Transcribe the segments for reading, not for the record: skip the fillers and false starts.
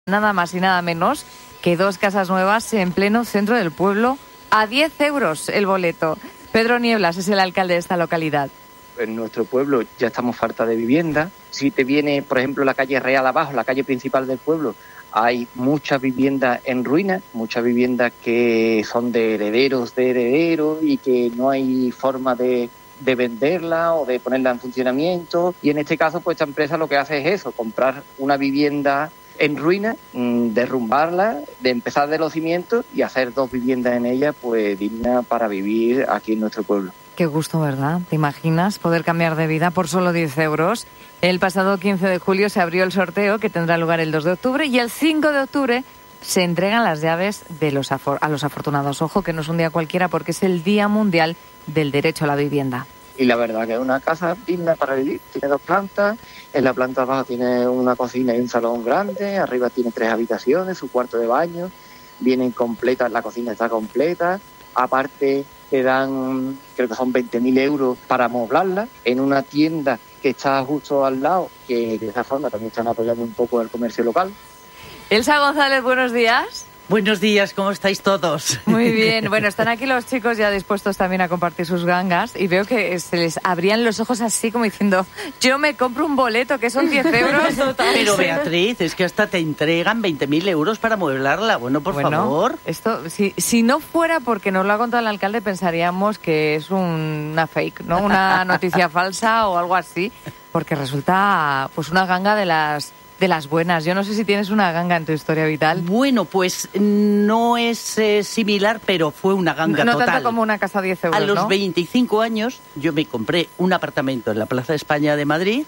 Nada más y nada menos que 2 casas nuevas en pleno centro del pueblo a 10 euros el boleto. Pedro Nieblas es el alcalde de esta localidad. En nuestro pueblo ya estamos falta de vivienda. Si te viene, por ejemplo, la calle Real abajo, la calle principal del pueblo, hay muchas viviendas en ruinas, muchas viviendas que son de herederos y que no hay forma de venderla o de ponerla en funcionamiento. Y en este caso, pues esta empresa lo que hace es eso, comprar una vivienda en ruinas, derrumbarla, de empezar de los cimientos y hacer 2 viviendas en ella, pues dignas para vivir aquí en nuestro pueblo. Qué gusto, ¿verdad? ¿Te imaginas poder cambiar de vida por solo 10 euros? El pasado 15 de julio se abrió el sorteo que tendrá lugar el 2 de octubre y el 5 de octubre se entregan las llaves de a los afortunados. Ojo, que no es un día cualquiera porque es el Día Mundial del Derecho a la Vivienda. Y la verdad que es una casa digna para vivir. Tiene 2 plantas, en la planta baja tiene una cocina y un salón grande, arriba tiene 3 habitaciones, su cuarto de baño, vienen completas, la cocina está completa, aparte te dan, creo que son 20.000 euros para amoblarla, en una tienda que está justo al lado, que de esa forma también están apoyando un poco el comercio local. Elsa González, buenos días. Buenos días, ¿cómo estáis todos? Muy bien, bueno, están aquí los chicos ya dispuestos también a compartir sus gangas y veo que se les abrían los ojos así como diciendo, yo me compro un boleto que son 10 euros. Pero Beatriz, es que hasta te entregan 20.000 euros para amueblarla, bueno, por favor. Esto, si no fuera porque nos lo ha contado el alcalde, pensaríamos que es una fake, ¿no? Una noticia falsa o algo así, porque resulta pues una ganga de las buenas. Yo no sé si tienes una ganga en tu historia vital. Bueno, pues no es similar, pero fue una ganga no total. No tanto como una casa a 10 euros, A los ¿no? 25 años yo me compré un apartamento en la Plaza de España de Madrid,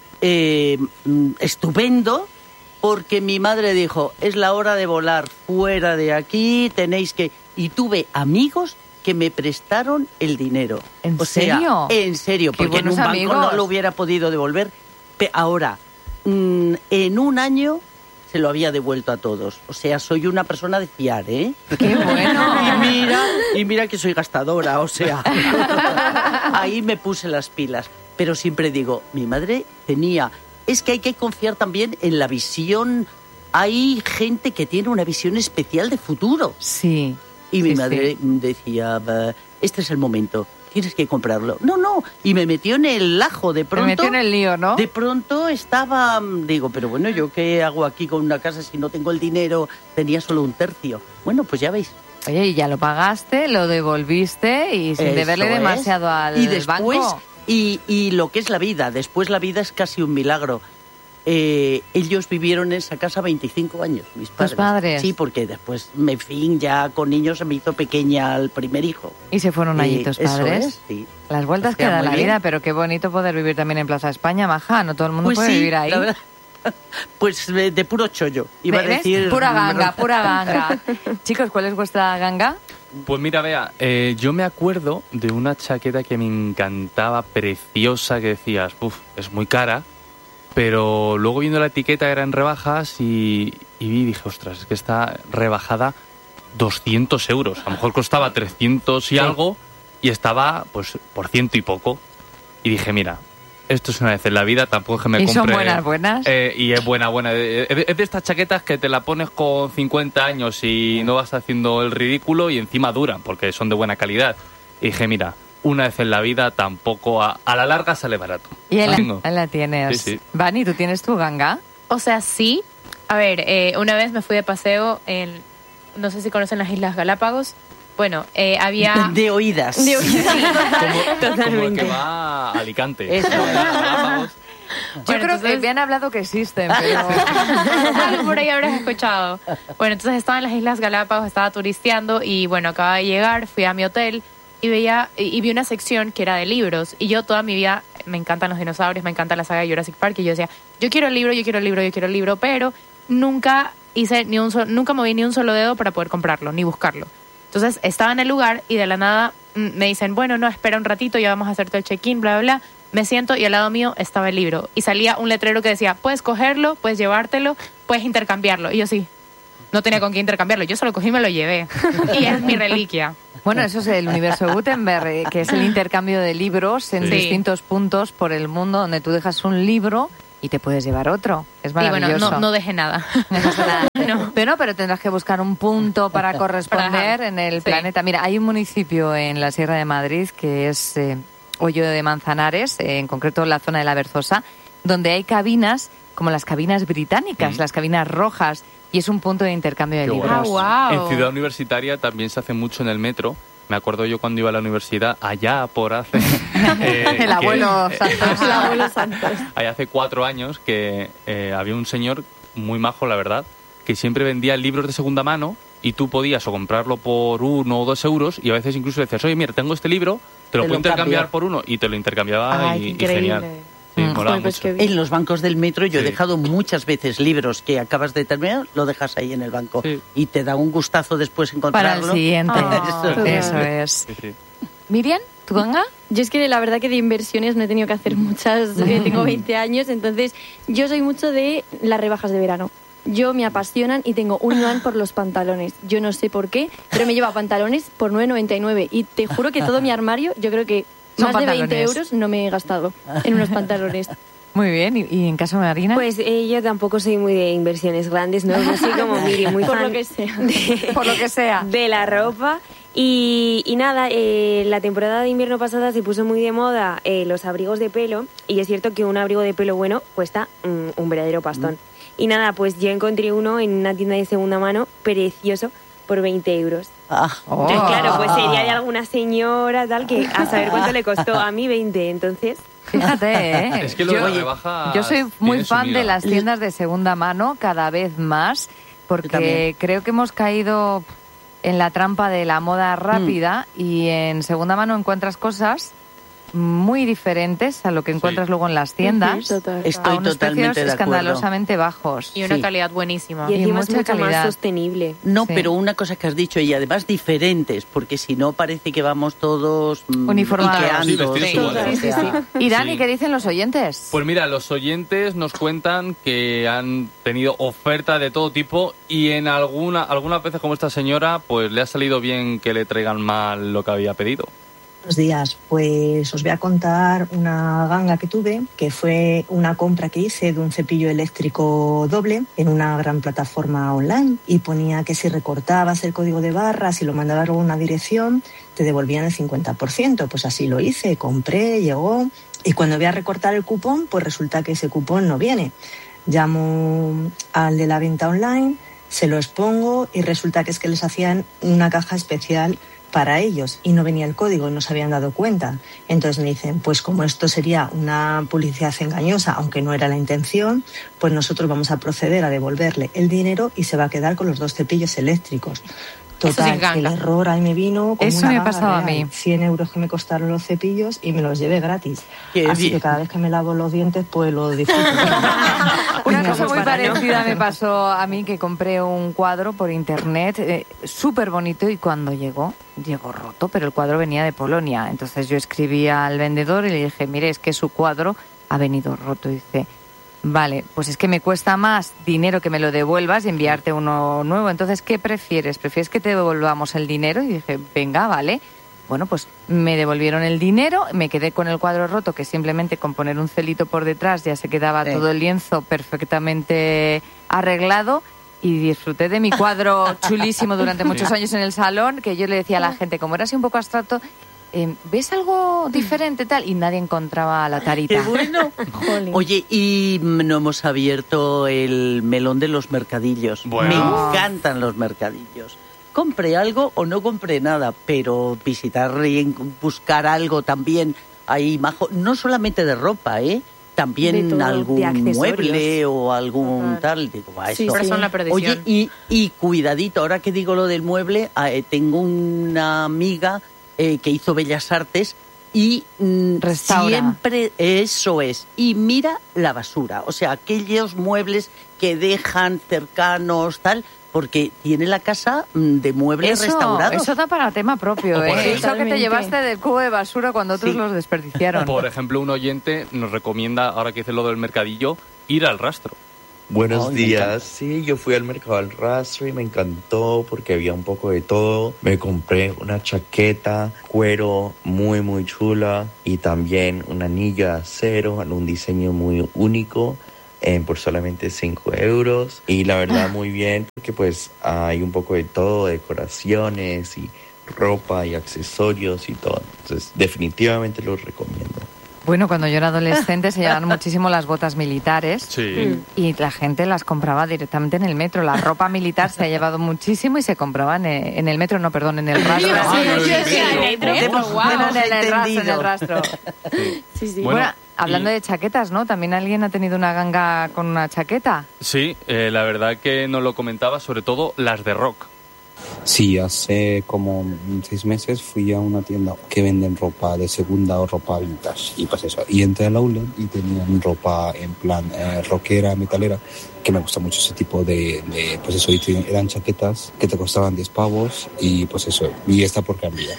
estupendo, porque mi madre dijo, es la hora de volar fuera de aquí, tenéis que... Y tuve amigos que me prestaron el dinero. ¿En serio? En serio, porque en un banco amigos. No lo hubiera podido devolver. Ahora... en un año se lo había devuelto a todos. O sea, soy una persona de fiar, ¿eh? ¡Qué bueno! Y mira que soy gastadora, o sea. Ahí me puse las pilas. Pero siempre digo, mi madre tenía... Es que hay que confiar también en la visión. Hay gente que tiene una visión especial de futuro. Sí. Y mi madre decía, este es el momento. Tienes que comprarlo. No. Y me metió en el ajo de pronto. Me metió en el lío, ¿no? De pronto estaba... Digo, pero bueno, ¿yo qué hago aquí con una casa si no tengo el dinero? Tenía solo un tercio. Bueno, pues ya veis. Oye, y ya lo pagaste, lo devolviste y sin deberle demasiado al y después, banco. Y lo que es la vida. Después la vida es casi un milagro. Ellos vivieron en esa casa 25 años, mis padres. ¿Tus padres? Sí, porque después, en fin, ya con niños se me hizo pequeña el primer hijo. ¿Y se fueron allí tus padres? Eso es, sí. Las vueltas que da la vida, pero qué bonito poder vivir también en Plaza España, maja. No todo el mundo pues puede sí, vivir ahí. La verdad. Pues de puro chollo. Iba a decir... Pura ganga. Chicos, ¿cuál es vuestra ganga? Pues mira, Bea, yo me acuerdo de una chaqueta que me encantaba, preciosa, que decías, es muy cara. Pero luego viendo la etiqueta era en rebajas y dije, ostras, es que está rebajada 200 euros. A lo mejor costaba 300 y algo y estaba pues por 100 y poco. Y dije, mira, esto es una vez en la vida, tampoco es que me compre... ¿Y son buenas? Y es buena. Es de estas chaquetas que te la pones con 50 años y no vas haciendo el ridículo y encima duran porque son de buena calidad. Y dije, mira... Una vez en la vida tampoco a la larga sale barato. Y ahí la tienes. Sí. Vani, ¿tú tienes tu ganga? O sea, sí. A ver, una vez me fui de paseo en... No sé si conocen las Islas Galápagos. Bueno, había... De oídas. Como que va a Alicante. Eso. Yo creo que me han hablado que existen, pero... Algo por ahí habrás escuchado. Bueno, entonces estaba en las Islas Galápagos, estaba turisteando y bueno, acababa de llegar, fui a mi hotel... Y vi una sección que era de libros. Y yo toda mi vida me encantan los dinosaurios, me encanta la saga de Jurassic Park. Y yo decía, yo quiero el libro, pero nunca moví ni un solo dedo para poder comprarlo, ni buscarlo. Entonces estaba en el lugar y de la nada me dicen, bueno, no, espera un ratito, ya vamos a hacerte el check-in, bla, bla, bla. Me siento y al lado mío estaba el libro. Y salía un letrero que decía, puedes cogerlo, puedes llevártelo, puedes intercambiarlo. Y yo sí, no tenía con qué intercambiarlo. Yo solo cogí y me lo llevé. Y es mi reliquia. Bueno, eso es el universo de Gutenberg, que es el intercambio de libros en distintos puntos por el mundo, donde tú dejas un libro y te puedes llevar otro. Es Y bueno, maravilloso. no deje nada. No. Pero tendrás que buscar un punto para corresponder en el Sí. planeta. Mira, hay un municipio en la Sierra de Madrid que es Hoyo de Manzanares, en concreto la zona de la Berzosa, donde hay cabinas como las cabinas británicas, las cabinas rojas, y es un punto de intercambio de Qué libros. guay. Ah, wow. En Ciudad Universitaria también se hace mucho en el metro. Me acuerdo yo cuando iba a la universidad, allá por hace... El abuelo Santos. El abuelo Santos. Allá hace 4 años que había un señor muy majo, la verdad, que siempre vendía libros de segunda mano y tú podías o comprarlo por 1 o 2 euros y a veces incluso decías, oye, mira, tengo este libro, te lo puedo intercambiar por uno, y te lo intercambiaba Ay, y qué genial. increíble. Sí, molaba Joder, pues mucho. qué bien. En los bancos del metro yo he Sí. dejado muchas veces libros que acabas de terminar, lo dejas ahí en el banco. Sí. Y te da un gustazo después Para encontrarlo. el siguiente. Ah, Eso es. Sí, sí. Miriam, ¿tú, Ganga? Yo es que la verdad que de inversiones no he tenido que hacer muchas, tengo 20 años, entonces yo soy mucho de las rebajas de verano. Yo me apasionan y tengo un imán por los pantalones. Yo no sé por qué, pero me lleva pantalones por 9,99 y te juro que todo mi armario, yo creo que Son más de 20 pantalones. euros no me he gastado en unos pantalones. Muy bien. ¿Y en caso de Marina? Pues yo tampoco soy muy de inversiones grandes, ¿no? Yo soy como Miri, muy Por fan lo que sea. por lo que sea. de la ropa. Y nada, la temporada de invierno pasada se puso muy de moda los abrigos de pelo. Y es cierto que un abrigo de pelo bueno cuesta un verdadero pastón. Y nada, pues yo encontré uno en una tienda de segunda mano, precioso, por 20 euros. Ah, Oh. Entonces, claro, pues sería de alguna señora, tal, que a saber cuánto le costó. A mí 20, entonces... Fíjate, ¿eh? Es que lo de yo, las rebajas yo soy muy tiene su fan miga. de las tiendas de segunda mano cada vez más, Yo porque también. creo que hemos caído en la trampa de la moda rápida y en segunda mano encuentras cosas muy diferentes a lo que encuentras luego en las tiendas. Total. A Estoy unos totalmente precios de acuerdo. escandalosamente bajos. Y una Sí. calidad buenísima. Y encima es mucha mucho calidad. más sostenible. No, Sí. pero una cosa que has dicho y además diferentes, porque si no parece que vamos todos Uniformados. iqueando, Sí, vestidos iguales. o sea, Y Dani, Sí. ¿qué dicen los oyentes? Pues mira, los oyentes nos cuentan que han tenido oferta de todo tipo y en algunas veces como esta señora, pues le ha salido bien que le traigan mal lo que había pedido. Buenos días, pues os voy a contar una ganga que tuve, que fue una compra que hice de un cepillo eléctrico doble en una gran plataforma online y ponía que si recortabas el código de barras y lo mandabas luego a una dirección te devolvían el 50%, pues así lo hice, compré, llegó y cuando voy a recortar el cupón pues resulta que ese cupón no viene. Llamo al de la venta online, se lo expongo y resulta que es que les hacían una caja especial para ellos y no venía el código y no se habían dado cuenta. Entonces me dicen, pues como esto sería una publicidad engañosa, aunque no era la intención, pues nosotros vamos a proceder a devolverle el dinero y se va a quedar con los 2 cepillos eléctricos. Eso sí Total, es ganga. el error ahí me vino como Eso una me ganga pasaba a real. mí. 100 euros que me costaron los cepillos y me los llevé gratis. Qué Así bien. que cada vez que me lavo los dientes, pues lo disfruto. Una Venga, cosa muy para no. parecida me pasó a mí, que compré un cuadro por internet súper bonito y cuando llegó roto, pero el cuadro venía de Polonia. Entonces yo escribí al vendedor y le dije, mire, es que su cuadro ha venido roto. Y dice, vale, pues es que me cuesta más dinero que me lo devuelvas y enviarte uno nuevo. Entonces, ¿qué prefieres? ¿Prefieres que te devolvamos el dinero? Y dije, venga, vale. Bueno, pues me devolvieron el dinero, me quedé con el cuadro roto, que simplemente con poner un celito por detrás ya se quedaba Sí. todo el lienzo perfectamente arreglado y disfruté de mi cuadro chulísimo durante muchos años en el salón, que yo le decía a la gente, como era así un poco abstracto, ¿ves algo diferente tal? Y nadie encontraba la tarita. Qué bueno. Jolín. Oye, y no hemos abierto el melón de los mercadillos. Bueno. Me encantan los mercadillos. Compré algo o no compré nada, pero visitar y buscar algo también ahí majo, no solamente de ropa, también De todo, algún de accesorios. mueble o algún Total. tal. Digo, "Buah, Sí, esto". Pero son la perdición. Oye, y cuidadito, ahora que digo lo del mueble, tengo una amiga que hizo Bellas Artes y Restaura. siempre eso es. Y mira la basura, o sea, aquellos muebles que dejan cercanos, tal, porque tiene la casa de muebles restaurados. Eso da para tema propio, O por ¿eh? ejemplo- Eso que te Totalmente. llevaste del cubo de basura cuando otros Sí. los desperdiciaron. Por ejemplo, un oyente nos recomienda, ahora que dice lo del mercadillo, ir al rastro. Buenos Ay, me días, encanta. sí, yo fui al mercado al rastro y me encantó porque había un poco de todo. Me compré una chaqueta, cuero muy chula y también un anillo de acero en un diseño muy único. por solamente 5 euros. Y la verdad muy bien, porque pues hay un poco de todo, decoraciones y ropa y accesorios y todo. Entonces definitivamente los recomiendo. Bueno, cuando yo era adolescente se llevaban muchísimo las botas militares y la gente las compraba directamente en el metro. La ropa militar se ha llevado muchísimo y se compraba en el metro, no, perdón, en el rastro. En el rastro. Sí. Bueno, hablando de chaquetas, ¿no? También alguien ha tenido una ganga con una chaqueta. Sí, la verdad que nos lo comentaba, sobre todo las de rock. Sí, hace como 6 meses fui a una tienda que venden ropa de segunda o ropa vintage y pues eso, y entré al outlet y tenían ropa en plan rockera, metalera, que me gusta mucho ese tipo de pues eso, y eran chaquetas que te costaban 10 pavos y pues eso, y está por cambiar.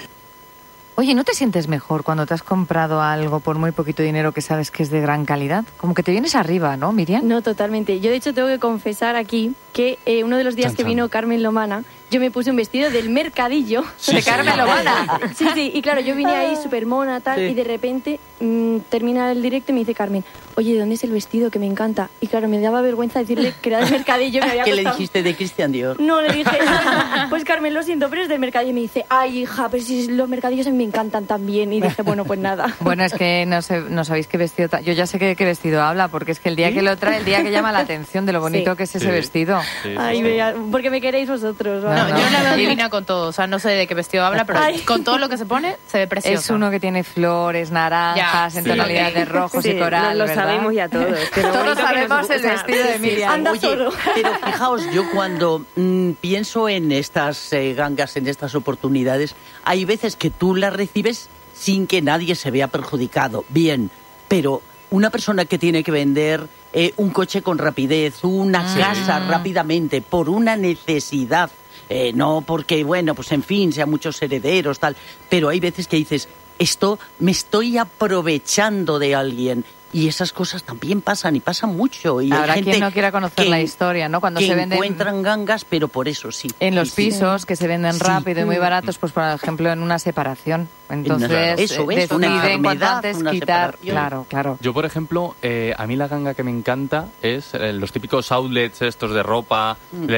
Oye, ¿no te sientes mejor cuando te has comprado algo por muy poquito dinero que sabes que es de gran calidad? Como que te vienes arriba, ¿no, Miriam? No, totalmente. Yo, de hecho, tengo que confesar aquí que uno de los días que vino Carmen Lomana, yo me puse un vestido del Mercadillo de Carmen Lomana. Sí, y claro, yo vine ahí súper mona, tal, y de repente termina el directo y me dice Carmen, oye, ¿dónde es el vestido? Que me encanta. Y claro, me daba vergüenza decirle que era del Mercadillo. Me había ¿Qué le dijiste de Christian Dior? No, le dije, pues Carmen, lo siento, pero es del Mercadillo. Y me dice, ay, hija, pero si los mercadillos a mí me encantan también. Y dije, bueno, pues nada. Bueno, es que no sabéis qué vestido... Yo ya sé qué vestido habla, porque es que el día que lo trae, el día que llama la atención de lo bonito que es ese vestido. Ay, vea, porque me queréis vosotros. No, yo la veo divina con todo. O sea, no sé de qué vestido habla, pero con todo lo que se pone, se ve precioso. Es uno que tiene flores, naranjas, en tonalidad de rojos y coral, lo ¿verdad? sabemos ya todos. Todos sabemos el vestido de Miriam. Anda solo. Pero fijaos, yo cuando pienso en estas gangas, en estas oportunidades, hay veces que tú las recibes sin que nadie se vea perjudicado. Bien, pero una persona que tiene que vender un coche con rapidez, una casa rápidamente, por una necesidad, no porque, bueno, pues en fin, sean muchos herederos, tal, pero hay veces que dices, esto me estoy aprovechando de alguien. Y esas cosas también pasan, y pasan mucho. Y habrá hay gente quien no quiera conocer la historia, ¿no? Cuando que se venden encuentran gangas, pero por eso sí. en los pisos que se venden rápido y muy baratos, pues por ejemplo en una separación. Entonces eso, ¿ves? deciden cuanto antes una quitar. separación. Claro. Yo, por ejemplo, a mí la ganga que me encanta es los típicos outlets estos de ropa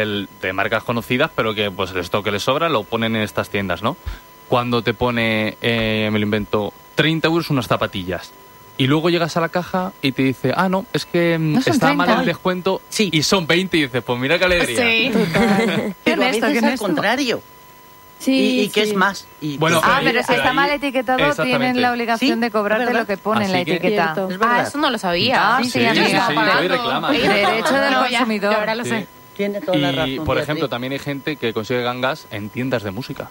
de marcas conocidas, pero que pues el stock que les sobra lo ponen en estas tiendas, ¿no? Cuando te pone, me lo invento, 30 euros unas zapatillas. Y luego llegas a la caja y te dice, no, es que está mal el descuento y son 20 y dices, pues mira qué alegría. Sí. Pero a veces al contrario. Sí, y que es más. Y bueno, pero si está mal etiquetado, tienen la obligación de cobrarte lo que pone en la etiqueta. Eso no lo sabía. Sí, amiga. Hoy reclama. Derecho del consumidor. Ahora lo sé. Tiene toda la razón. Y, por ejemplo, también hay gente que consigue gangas en tiendas de música.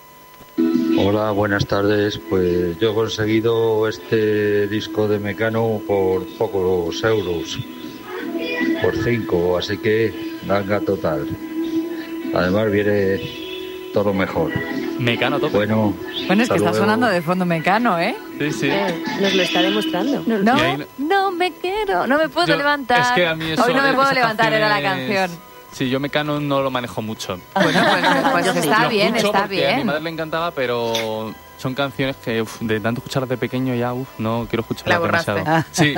Hola, buenas tardes. Pues yo he conseguido este disco de Mecano por pocos euros, por 5, así que ganga total. Además viene todo mejor. Mecano tope. Bueno, es que está sonando de fondo Mecano, ¿eh? Sí. Nos lo está demostrando. No me quiero, no me puedo levantar. Es que a mí eso, hoy no me puedo levantar, era la canciones... canción. Sí, yo Mecano no lo manejo mucho. Bueno, pues está bien, está bien. A mi madre le encantaba, pero son canciones que de tanto escucharlas de pequeño ya, no quiero escucharlas demasiado. Sí.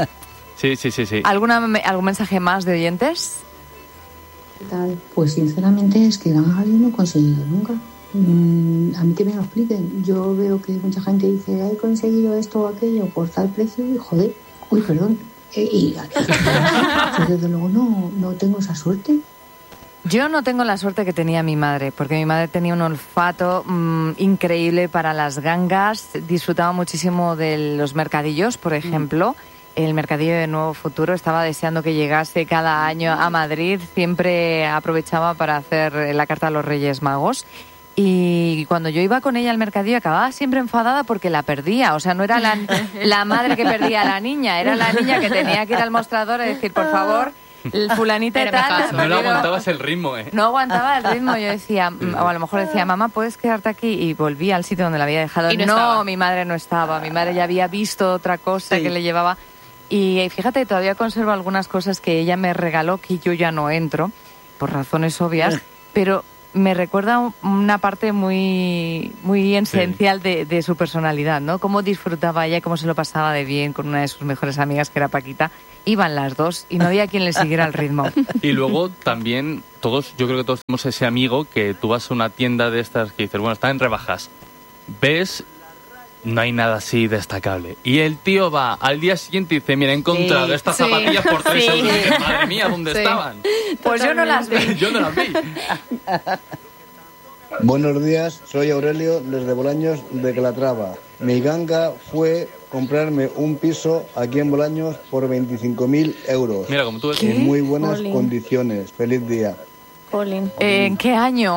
¿Algún mensaje más de oyentes? ¿Qué tal? Pues sinceramente es que gangas no he conseguido nunca. A mí que me lo expliquen. Yo veo que mucha gente dice, he conseguido esto o aquello por tal precio y joder, perdón. Y yo desde luego no tengo esa suerte. Yo no tengo la suerte que tenía mi madre, porque mi madre tenía un olfato increíble para las gangas, disfrutaba muchísimo de los mercadillos, por ejemplo. El mercadillo de Nuevo Futuro, estaba deseando que llegase cada año a Madrid, siempre aprovechaba para hacer la carta a los Reyes Magos. Y cuando yo iba con ella al mercadillo acababa siempre enfadada porque la perdía. O sea, no era la madre que perdía a la niña, era la niña que tenía que ir al mostrador y decir, por favor, fulanita y tal. No aguantabas el ritmo, ¿eh? No aguantaba el ritmo. Yo decía, o a lo mejor decía, mamá, ¿puedes quedarte aquí? Y volvía al sitio donde la había dejado. Y no estaba. Mi madre no estaba. Mi madre ya había visto otra cosa que le llevaba. Y fíjate, todavía conservo algunas cosas que ella me regaló que yo ya no entro, por razones obvias, pero me recuerda una parte muy esencial de su personalidad, ¿no? Cómo disfrutaba ella, cómo se lo pasaba de bien con una de sus mejores amigas, que era Paquita, iban las dos y no había quien le siguiera el ritmo. Y luego también yo creo que todos tenemos ese amigo que tú vas a una tienda de estas que dices, bueno, está en rebajas, ves, no hay nada así destacable. Y el tío va al día siguiente y dice, mira, he encontrado estas zapatillas por 3 euros. Y dice, madre mía, ¿dónde estaban? Pues yo no las vi. Yo no las vi. Buenos días, soy Aurelio desde Bolaños de Calatrava. Mi ganga fue comprarme un piso aquí en Bolaños por 25.000 euros. Mira, como tú ves. En muy buenas condiciones. Feliz día. ¿En qué año?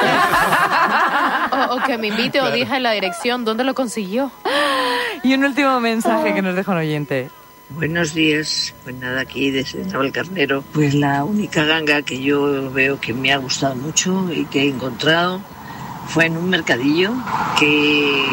O que me invite o dije la dirección. ¿Dónde lo consiguió? Y un último mensaje que nos deja un oyente. Buenos días, pues nada, aquí desde Navalcarnero. Pues la única ganga que yo veo que me ha gustado mucho y que he encontrado fue en un mercadillo que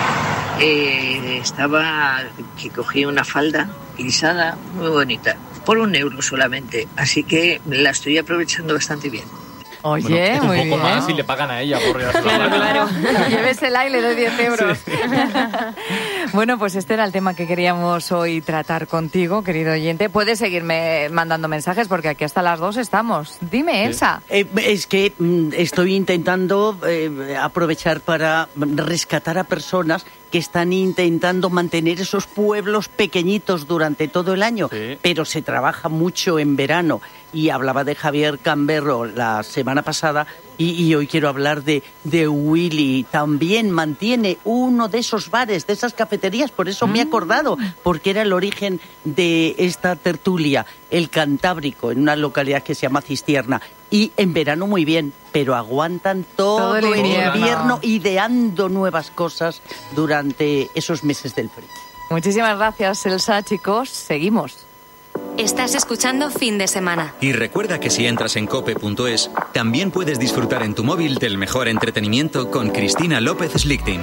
que cogí una falda lisada muy bonita, por 1 euro solamente, así que la estoy aprovechando bastante bien. Oye, bueno, muy un poco bien. más y le pagan a ella por Claro. Llévesela y le doy 10 euros. Sí. Bueno, pues este era el tema que queríamos hoy tratar contigo, querido oyente. Puedes seguirme mandando mensajes porque aquí hasta las 2 estamos. Dime, Elsa. Es que estoy intentando aprovechar para rescatar a personas que están intentando mantener esos pueblos pequeñitos durante todo el año, pero se trabaja mucho en verano. Y hablaba de Javier Camberro la semana pasada y hoy quiero hablar de Willy. También mantiene uno de esos bares, de esas cafeterías, por eso me he acordado, porque era el origen de esta tertulia, el Cantábrico, en una localidad que se llama Cistierna. Y en verano muy bien, pero aguantan todo el invierno ideando nuevas cosas durante esos meses del frío. Muchísimas gracias, Elsa. Chicos, seguimos. Estás escuchando Fin de Semana. Y recuerda que si entras en cope.es, también puedes disfrutar en tu móvil del mejor entretenimiento con Cristina López Slichting.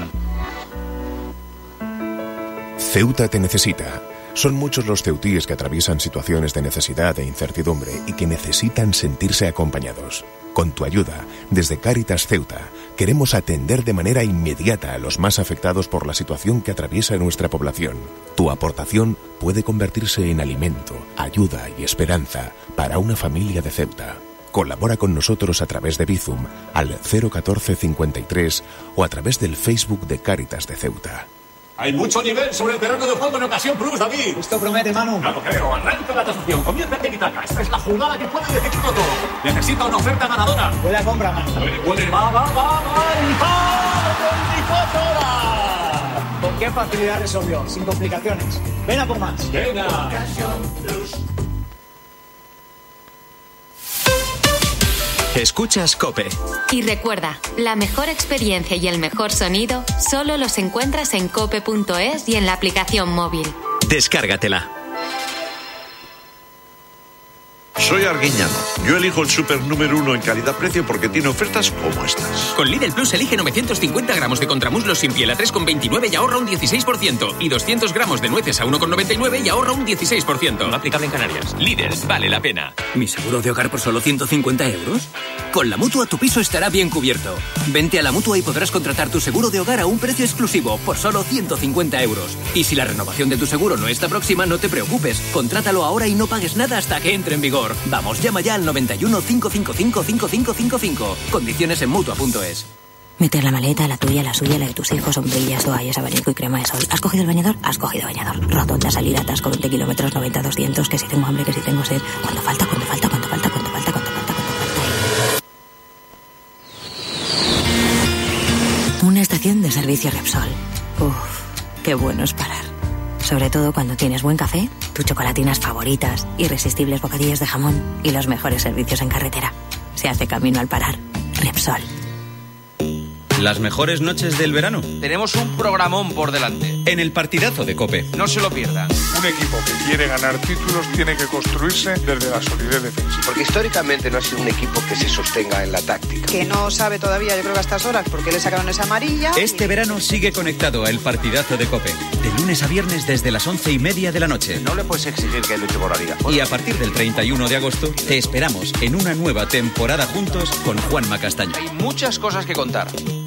Ceuta te necesita. Son muchos los ceutíes que atraviesan situaciones de necesidad e incertidumbre y que necesitan sentirse acompañados. Con tu ayuda, desde Cáritas Ceuta, queremos atender de manera inmediata a los más afectados por la situación que atraviesa nuestra población. Tu aportación puede convertirse en alimento, ayuda y esperanza para una familia de Ceuta. Colabora con nosotros a través de Bizum al 014 53 o a través del Facebook de Cáritas de Ceuta. Hay mucho nivel sobre el terreno de juego en Ocasión Plus, David. Esto promete, Manu. Ya lo creo. Arranca la tasación. Comienza el tiki-taka. Esta es la jugada que puede decidir todo. Necesita una oferta ganadora. Puede compra, Manu. Puede. Va. ¿Con qué facilidad resolvió? Sin complicaciones. Ven a por más. Venga. Ocasión Plus. Escuchas COPE. Y recuerda, la mejor experiencia y el mejor sonido solo los encuentras en cope.es y en la aplicación móvil. Descárgatela. Soy Arguiñano. Yo elijo el súper número 1 en calidad-precio porque tiene ofertas como estas. Con Lidl Plus elige 950 gramos de contramuslos sin piel a 3,29 y ahorra un 16%. Y 200 gramos de nueces a 1,99 y ahorra un 16%. No aplicable en Canarias. Lidl, vale la pena. ¿Mi seguro de hogar por solo 150 euros? Con la Mutua tu piso estará bien cubierto. Vente a la Mutua y podrás contratar tu seguro de hogar a un precio exclusivo por solo 150 euros. Y si la renovación de tu seguro no está próxima, no te preocupes. Contrátalo ahora y no pagues nada hasta que entre en vigor. Vamos, llama ya al 91 555 5555. Condiciones en Mutua.es. Meter la maleta, la tuya, la suya, la de tus hijos, sombrillas, toallas, abanico y crema de sol. ¿Has cogido el bañador? Has cogido bañador. Rotonda, salida, atasco, 20 kilómetros, 90, 200, que si tengo hambre, que si tengo sed. ¿Cuánto falta? Una estación de servicio Repsol. Uf, qué bueno es parar. Sobre todo cuando tienes buen café, tus chocolatinas favoritas, irresistibles bocadillos de jamón y los mejores servicios en carretera. Se hace camino al parar. Repsol. Las mejores noches del verano. Tenemos un programón por delante. En el partidazo de COPE. No se lo pierdan. Un equipo que quiere ganar títulos tiene que construirse desde la solidez defensiva. Porque históricamente no ha sido un equipo que se sostenga en la táctica. Que no sabe todavía, yo creo que a estas horas, porque le sacaron esa amarilla. Este verano sigue conectado a el partidazo de COPE. De lunes a viernes desde las 11:30 de la noche. No le puedes exigir que luche por la liga. Y a partir del 31 de agosto te esperamos en una nueva temporada juntos con Juanma Castaño. Hay muchas cosas que contar.